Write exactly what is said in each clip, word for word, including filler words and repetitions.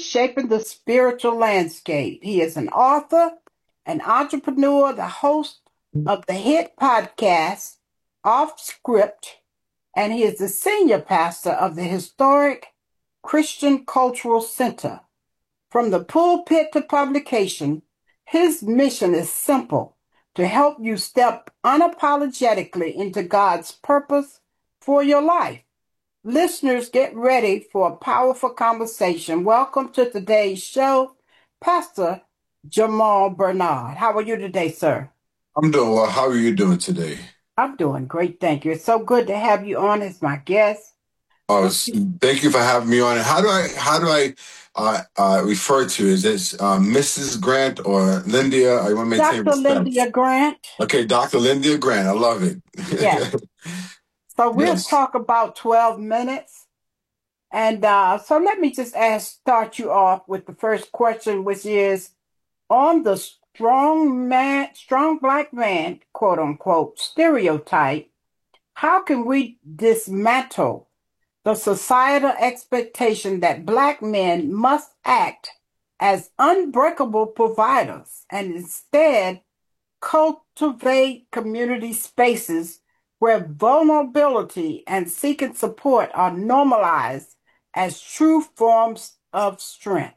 Shaping the Spiritual Landscape. He is an author, an entrepreneur, the host of the hit podcast Off Script, and he is the senior pastor of the historic Christian Cultural Center. From the pulpit to publication, his mission is simple: to help you step unapologetically into God's purpose for your life. Listeners, get ready for a powerful conversation. Welcome to today's show, Pastor Jamal Bernard. How are you today, sir? I'm doing well. How are you doing today? I'm doing great, thank you. It's so good to have you on as my guest. Oh, thank you for having me on. And how do I how do I uh, uh, refer to? Is this uh, Missus Grant or Lindia? I want to maintain Doctor respect. Lindia Grant. Okay, Doctor Lindia Grant. I love it. Yes. So we'll Yes. talk about twelve minutes. And uh, so let me just ask, start you off with the first question, which is on the strong man, strong black man, quote unquote, stereotype. How can we dismantle the societal expectation that black men must act as unbreakable providers and instead cultivate community spaces where vulnerability and seeking support are normalized as true forms of strength?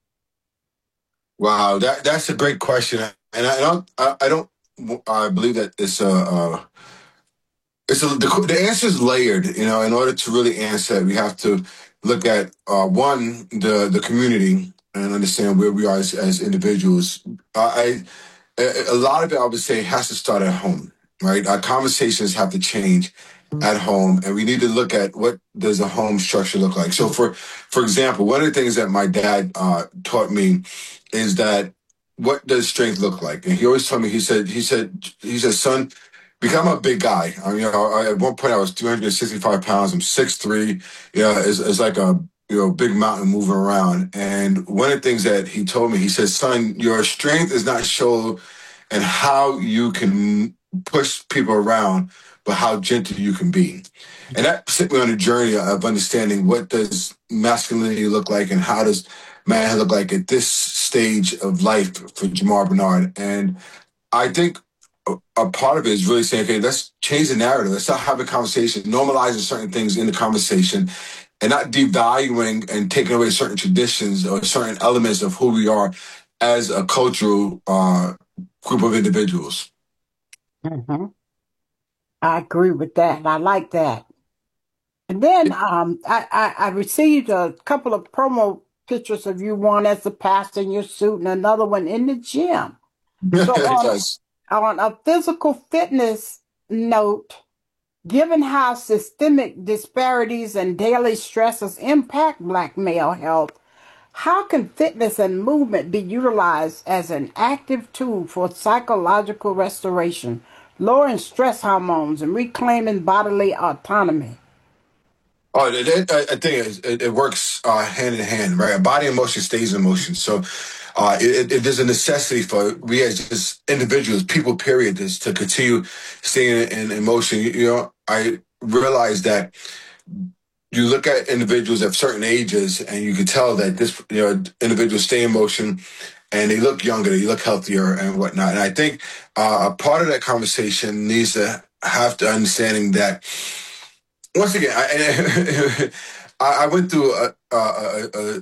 Wow, that that's a great question, and I don't I, I don't I believe that it's a. Uh, It's a, the, the answer is layered. You know, in order to really answer it, we have to look at uh, one the the community and understand where we are as, as individuals. I, I a lot of it, I would say, has to start at home. Right, our conversations have to change at home, and we need to look at what does a home structure look like. So, for for example, one of the things that my dad uh, taught me is that what does strength look like, and he always told me. He said, he said, he said, son. Because I'm a big guy. I mean, you know, I, at one point I was two hundred sixty-five pounds. I'm six three. You know, it's, it's like a you know big mountain moving around. And one of the things that he told me, he said, son, your strength is not shown in how you can push people around, but how gentle you can be. And that set me on a journey of understanding what does masculinity look like and how does man look like at this stage of life for Jamal Bernard. And I think a, a part of it is really saying, okay, let's change the narrative. Let's start having conversation, normalizing certain things in the conversation, and not devaluing and taking away certain traditions or certain elements of who we are as a cultural uh, group of individuals. Mm-hmm. I agree with that. I like that. And then um, I, I, I received a couple of promo pictures of you, one as a pastor in your suit and another one in the gym. So on, Yes. on a physical fitness note, given how systemic disparities and daily stresses impact Black male health, how can fitness and movement be utilized as an active tool for psychological restoration, lowering stress hormones, and reclaiming bodily autonomy? Oh, it, it, I I think it, it works uh, hand in hand, right? Body in motion stays in motion. So uh, it, it, there's a necessity for we as just individuals, people, period, is to continue staying in, in motion. You, you know, I realize that you look at individuals of certain ages and you can tell that this, you know, individuals stay in motion and they look younger, they look healthier and whatnot. And I think uh, a part of that conversation needs to have the understanding that once again, I, I went through a, a, a, a,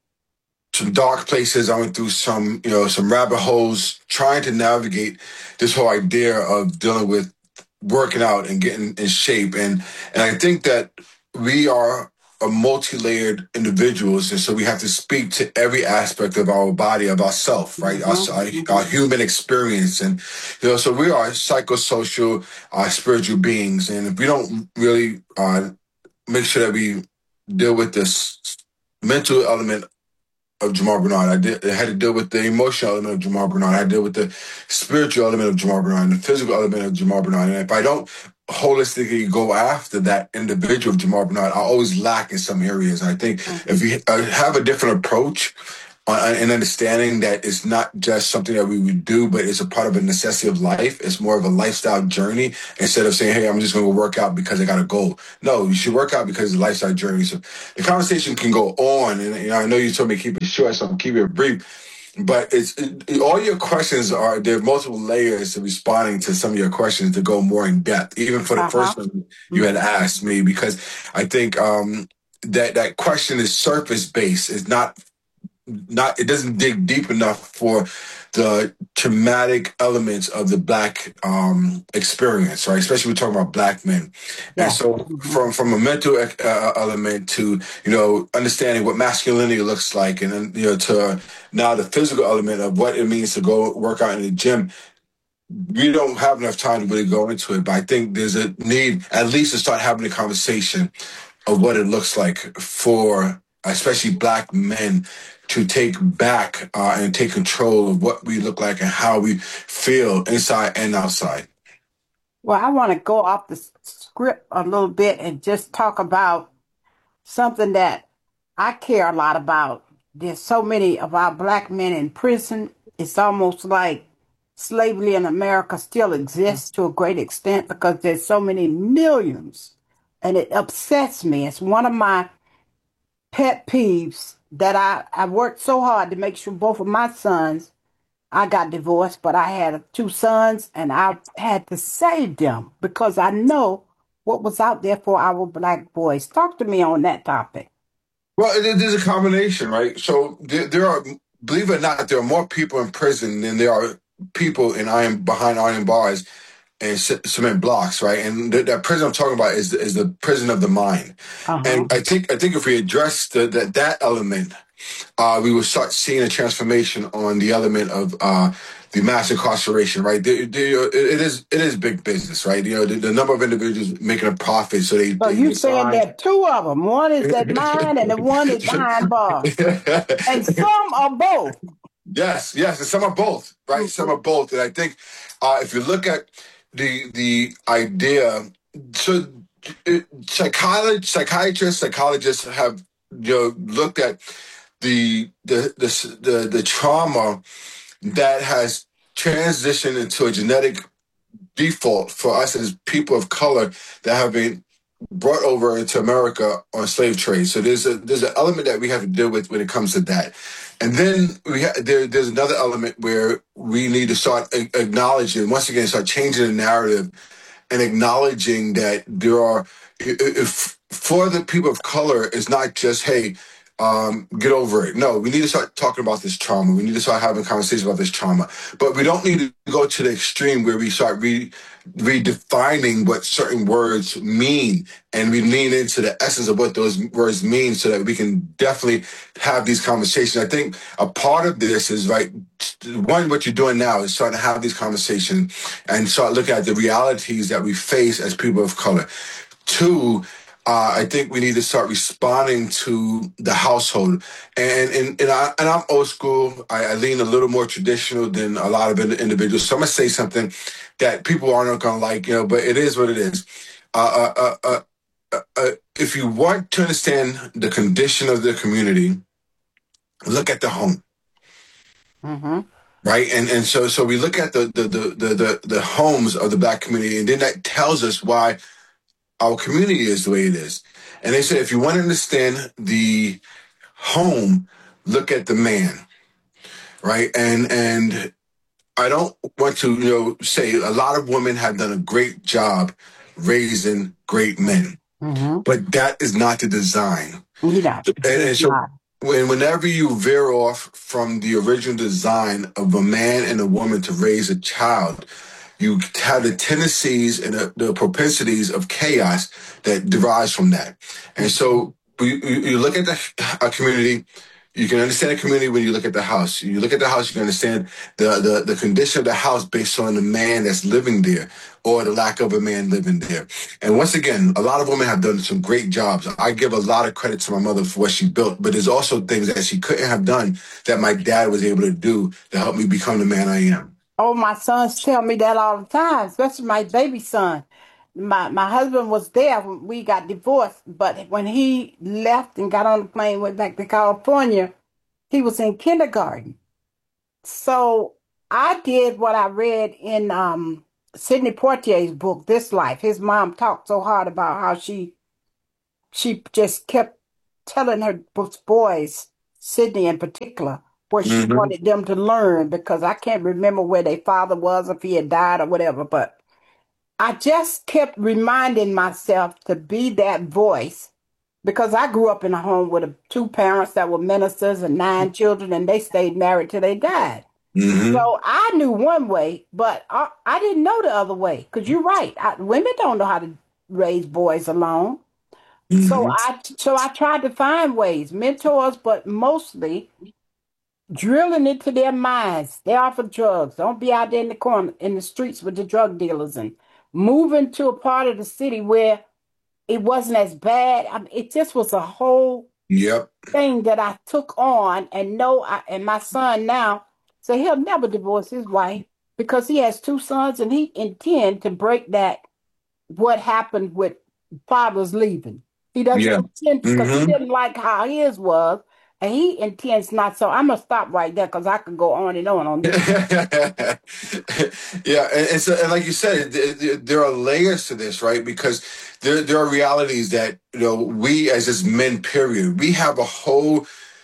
some dark places. I went through some, you know, some rabbit holes trying to navigate this whole idea of dealing with working out and getting in shape. And and I think that we are a multi-layered individuals, and so we have to speak to every aspect of our body, of ourself, right? Mm-hmm. Our, our human experience, and you know, so we are psychosocial, uh, spiritual beings, and if we don't really uh, make sure that we deal with this mental element of Jamal Bernard, I, did, I had to deal with the emotional element of Jamal Bernard. I had to deal with the spiritual element of Jamal Bernard and the physical element of Jamal Bernard. And if I don't holistically go after that individual of Jamal Bernard, I always lack in some areas. And I think mm-hmm. if we uh, have a different approach uh, and understanding that it's not just something that we would do, but it's a part of a necessity of life. It's more of a lifestyle journey instead of saying, hey, I'm just going to work out because I got a goal. No, you should work out because it's a lifestyle journey. So the conversation can go on. And you know, I know you told me to keep it short, so I'm keeping it brief. But it's it, all your questions are there are multiple layers to responding to some of your questions to go more in depth. Even for the Uh-huh. first one you had asked me, because I think um, that that question is surface based. It's not not it doesn't dig deep enough for the traumatic elements of the black um, experience, right? Especially we're talking about black men, and Yes. so Mm-hmm. from from a mental uh, element to you know understanding what masculinity looks like, and then you know to now the physical element of what it means to go work out in the gym. We don't have enough time to really go into it, but I think there's a need at least to start having a conversation of what it looks like for especially black men to take back uh, and take control of what we look like and how we feel inside and outside. Well, I want to go off the s- script a little bit and just talk about something that I care a lot about. There's so many of our black men in prison. It's almost like slavery in America still exists to a great extent because there's so many millions. And it upsets me. It's one of my pet peeves that I, I worked so hard to make sure both of my sons, I got divorced, but I had two sons and I had to save them because I know what was out there for our black boys. Talk to me on that topic. Well, it, there's a combination, right? So there, there are, believe it or not, there are more people in prison than there are people in iron behind iron bars and c- cement blocks, right? And th- that prison I'm talking about is is the prison of the mind. Uh-huh. And I think I think if we address the, that that element, uh, we will start seeing a transformation on the element of uh, the mass incarceration, right? The, the, it is it is big business, right? You know, the, the number of individuals making a profit, so they So they, you they saying sign. there are two of them. One is at mine and the one is behind bars. And some are both. Yes, yes, and some are both, right? Some Mhm. are both, and I think uh, if you look at the the idea, so it, psychology, psychiatrists, psychologists have you know looked at the the the the, the trauma that has transitioned into a genetic default for us as people of color that have been brought over into America on slave trade. So there's a there's an element that we have to deal with when it comes to that, and then we ha- there there's another element where we need to start a- acknowledging once again start changing the narrative and acknowledging that there are if for the people of color it's not just hey um, get over it. No, we need to start talking about this trauma. We need to start having conversations about this trauma. But we don't need to go to the extreme where we start re- redefining what certain words mean and we lean into the essence of what those words mean so that we can definitely have these conversations. I think a part of this is right. One, what you're doing now is starting to have these conversations and start looking at the realities that we face as people of color. Two, uh, I think we need to start responding to the household. And and, and, I, and I'm old school. I, I lean a little more traditional than a lot of individuals. So I'm going to say something that people aren't going to like, you know, but it is what it is. Uh, uh, uh, uh, uh, if you want to understand the condition of the community, look at the home. Mm-hmm. Right. And and so so we look at the the, the the the the homes of the black community, and then that tells us why our community is the way it is. And they said, if you want to understand the home, look at the man, right? And and I don't want to, you know, say a lot of women have done a great job raising great men, Mm-hmm. but that is not the design. Yeah, And, and it's so not. when, whenever you veer off from the original design of a man and a woman to raise a child, you have the tendencies and the, the propensities of chaos that derives from that. And so we, you, you look at the a community, you can understand a community when you look at the house. You look at the house, you can understand the, the, the condition of the house based on the man that's living there or the lack of a man living there. And once again, a lot of women have done some great jobs. I give a lot of credit to my mother for what she built, but there's also things that she couldn't have done that my dad was able to do to help me become the man I am. Oh, my sons tell me that all the time, especially my baby son. My my husband was there when we got divorced, but when he left and got on the plane, went back to California, He was in kindergarten. So I did what I read in um, Sidney Poitier's book, This Life. His mom talked so hard about how she she just kept telling her boys, Sidney in particular, what she Mm-hmm. wanted them to learn, because I can't remember where their father was, if he had died or whatever. But I just kept reminding myself to be that voice, because I grew up in a home with two parents that were ministers and nine children, and they stayed married till they died. Mm-hmm. So I knew one way, but I, I didn't know the other way. Because you're right, I, women don't know how to raise boys alone. So Mm-hmm. I so I tried to find ways, mentors, but mostly drilling into their minds. Stay off of drugs. Don't be out there in the corner in the streets with the drug dealers, and moving to a part of the city where it wasn't as bad. I mean, it just was a whole Yep. thing that I took on, and know I, and my son now, so he'll never divorce his wife because he has two sons, and he intend to break that, what happened with fathers leaving. He doesn't Yeah. intend, because he Mm-hmm. didn't like how his was, and he intends not. So I'm gonna stop right there because I could go on and on on this. Yeah, and, and so and like you said, there, there are layers to this, right? Because there there are realities that, you know, we as just men, period, we have a whole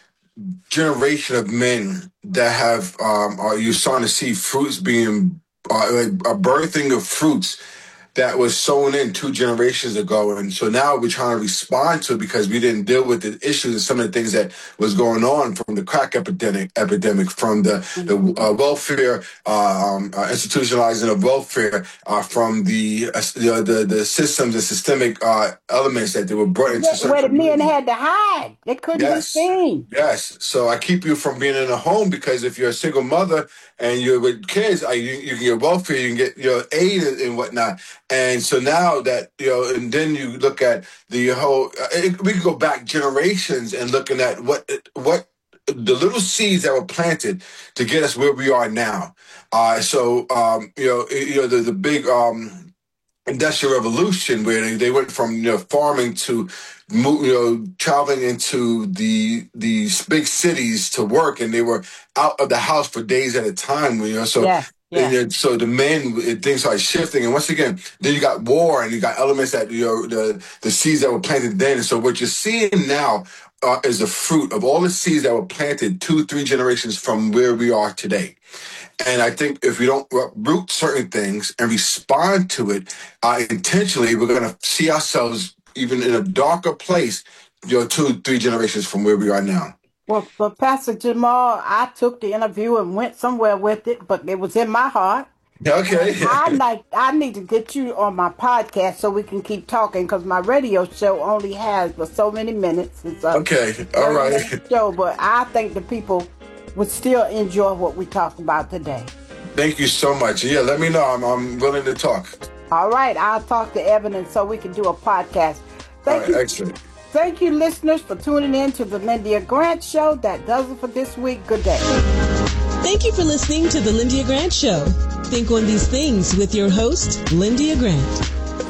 generation of men that have um are you starting to see fruits being uh, like a birthing of fruits that was sown in two generations ago. And so now we're trying to respond to it because we didn't deal with the issues and some of the things that was going on, from the crack epidemic, epidemic from the, Mm-hmm. the uh, welfare, uh, um, uh, institutionalizing of welfare, uh, from the, uh, the, the the systems and systemic uh, elements that they were brought into Where, certain where the men communities. had to hide, they couldn't be Yes. seen. Yes. So I keep you from being in a home, because if you're a single mother and you're with kids, uh, you, you can get welfare, you can get your aid and, and whatnot. And so now that, you know, and then you look at the whole, uh, it, we can go back generations and looking at what, what, the little seeds that were planted to get us where we are now. Uh, so, um, you know, you know, the, the big, um, industrial revolution, where they, they went from, you know, farming to, you know, traveling into the these big cities to work, and they were out of the house for days at a time, you know. So Yes, and yes. then, so the men, things started shifting, and once again, then you got war, and you got elements that, you know, the the seeds that were planted then. And so what you're seeing now uh, is the fruit of all the seeds that were planted two, three generations from where we are today. And I think if we don't root certain things and respond to it uh, intentionally, we're going to see ourselves even in a darker place, you know, two, three generations from where we are now. Well, for Pastor Jamal, I took the interview and went somewhere with it, but it was in my heart. Okay. I like I need to get you on my podcast so we can keep talking, because my radio show only has but so many minutes. It's a Okay. All right. show, but I think the people would still enjoy what we talked about today. Thank you so much. Yeah, let me know. I'm, I'm willing to talk. All right, I'll talk to Evan, and so we can do a podcast. Thank All right, you. excellent. Thank you, listeners, for tuning in to the Lyndia Grant Show. That does it for this week. Good day. Thank you for listening to the Lyndia Grant Show. Think on these things with your host, Lyndia Grant.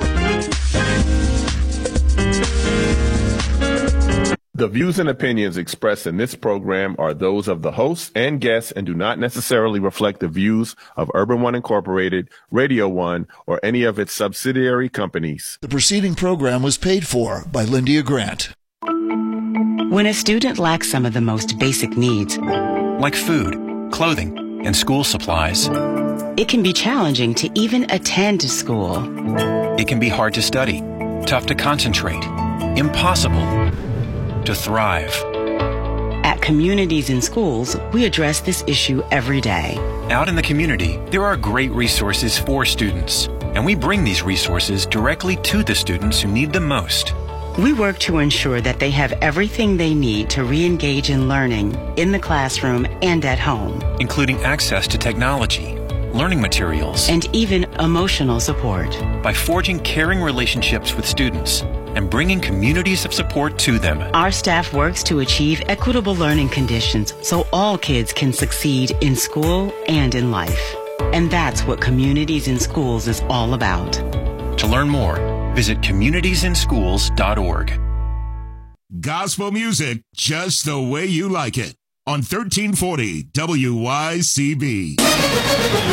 The views and opinions expressed in this program are those of the hosts and guests and do not necessarily reflect the views of Urban One Incorporated, Radio One, or any of its subsidiary companies. The preceding program was paid for by Lyndia Grant. When a student lacks some of the most basic needs, like food, clothing, and school supplies, it can be challenging to even attend school. it can be hard to study, tough to concentrate, impossible to thrive. At Communities in Schools, we address this issue every day. Out in the community, there are great resources for students, and we bring these resources directly to the students who need them most. We work to ensure that they have everything they need to re-engage in learning in the classroom and at home, including access to technology, learning materials, and even emotional support. by forging caring relationships with students and bringing communities of support to them. Our staff works to achieve equitable learning conditions so all kids can succeed in school and in life. And that's what Communities in Schools is all about. To learn more, visit communities in schools dot org. Gospel music just the way you like it. on thirteen forty W Y C B.